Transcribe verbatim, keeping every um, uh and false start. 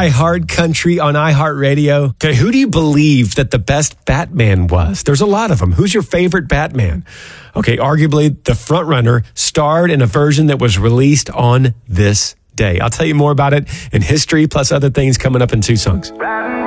iHeart Country on iHeartRadio. Okay, who do you believe that the best Batman was? There's a lot of them. Who's your favorite Batman? Okay, arguably the front runner starred in a version that was released on this day. I'll tell you more about it in history plus other things coming up in two songs.